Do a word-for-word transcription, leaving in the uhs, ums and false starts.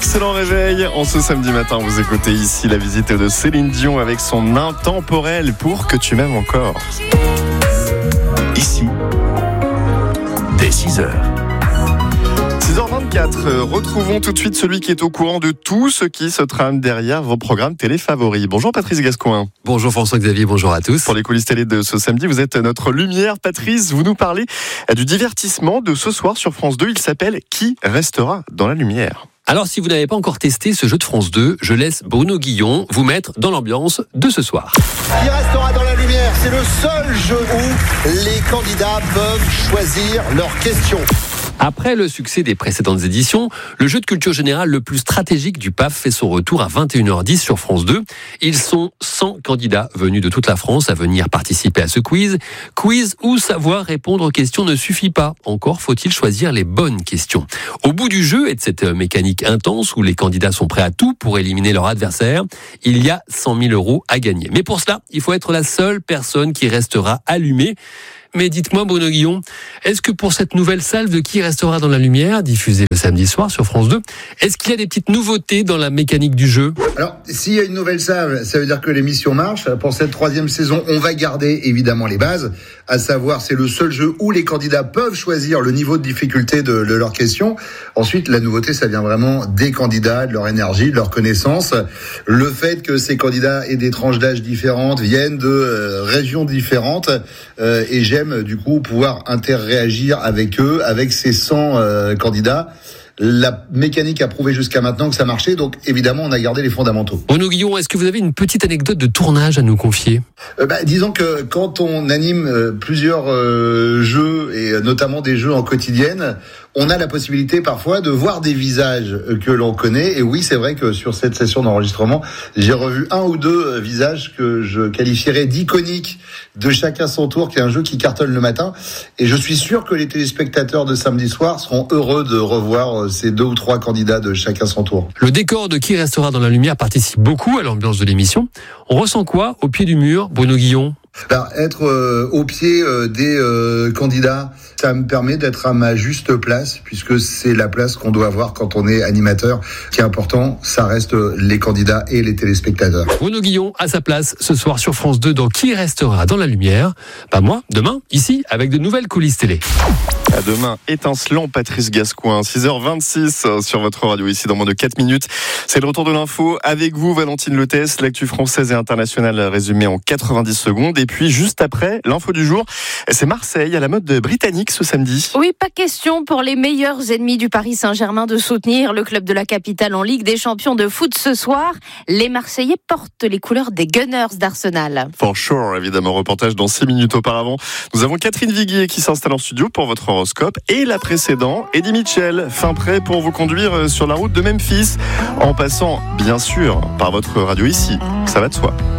Excellent réveil. En ce samedi matin, vous écoutez ici la visite de Céline Dion avec son Intemporel pour que tu m'aimes encore. Ici, dès six heures. six heures vingt-quatre, retrouvons tout de suite celui qui est au courant de tout ce qui se trame derrière vos programmes télé favoris. Bonjour Patrice Gascoin. Bonjour François-Xavier, bonjour à tous. Pour les coulisses télé de ce samedi, vous êtes notre lumière. Patrice, vous nous parlez du divertissement de ce soir sur France deux. Il s'appelle « Qui restera dans la lumière ?» Alors si vous n'avez pas encore testé ce jeu de France deux, je laisse Bruno Guillon vous mettre dans l'ambiance de ce soir. Qui restera dans la lumière, c'est le seul jeu où les candidats peuvent choisir leurs questions. Après le succès des précédentes éditions, le jeu de culture générale le plus stratégique du P A F fait son retour à vingt et une heures dix sur France deux. Ils sont cent candidats venus de toute la France à venir participer à ce quiz. Quiz où savoir répondre aux questions ne suffit pas. Encore faut-il choisir les bonnes questions. Au bout du jeu et de cette mécanique intense où les candidats sont prêts à tout pour éliminer leur adversaire, il y a cent mille euros à gagner. Mais pour cela, il faut être la seule personne qui restera allumée. Mais dites-moi Bruno Guillon, est-ce que pour cette nouvelle salve de Qui restera dans la lumière, diffusée le samedi soir sur France deux, est-ce qu'il y a des petites nouveautés dans la mécanique du jeu ? Alors, s'il y a une nouvelle salve, ça veut dire que l'émission marche. Pour cette troisième saison, on va garder évidemment les bases, à savoir c'est le seul jeu où les candidats peuvent choisir le niveau de difficulté de, de leurs questions. Ensuite, la nouveauté, ça vient vraiment des candidats, de leur énergie, de leur connaissance. Le fait que ces candidats aient des tranches d'âge différentes, viennent de euh, régions différentes, euh, et j'ai du coup pouvoir interréagir avec eux, avec ces cent euh, candidats. La mécanique a prouvé jusqu'à maintenant que ça marchait, donc évidemment on a gardé les fondamentaux. Bruno Guillon, est-ce que vous avez une petite anecdote de tournage à nous confier ? euh, bah, Disons que quand on anime euh, plusieurs euh, jeux, et notamment des jeux en quotidienne, on a la possibilité parfois de voir des visages que l'on connaît. Et oui, c'est vrai que sur cette session d'enregistrement, j'ai revu un ou deux visages que je qualifierais d'iconiques de Chacun son tour, qui est un jeu qui cartonne le matin. Et je suis sûr que les téléspectateurs de samedi soir seront heureux de revoir ces deux ou trois candidats de Chacun son tour. Le décor de Qui restera dans la lumière participe beaucoup à l'ambiance de l'émission. On ressent quoi au pied du mur, Bruno Guillon ? Alors, être euh, au pied euh, des euh, candidats, ça me permet d'être à ma juste place, puisque c'est la place qu'on doit avoir quand on est animateur. Ce qui est important, ça reste les candidats et les téléspectateurs. Bruno Guillon à sa place ce soir sur France deux dans Qui restera dans la lumière ? Pas moi, demain, ici, avec de nouvelles coulisses télé. À demain, étincelant Patrice Gascoin, six heures vingt-six sur votre radio, ici dans moins de quatre minutes. C'est le retour de l'info avec vous, Valentine Lettès, l'actu française et internationale résumée en quatre-vingt-dix secondes. Et puis, juste après, l'info du jour, c'est Marseille à la mode britannique ce samedi. Oui, pas question pour les meilleurs ennemis du Paris Saint-Germain de soutenir le club de la capitale en Ligue des Champions de foot ce soir. Les Marseillais portent les couleurs des Gunners d'Arsenal. For sure, évidemment, reportage dans six minutes auparavant. Nous avons Catherine Viguier qui s'installe en studio pour votre horoscope et la précédente, Eddie Mitchell, fin prêt pour vous conduire sur la route de Memphis en passant bien sûr par votre radio ici, ça va de soi.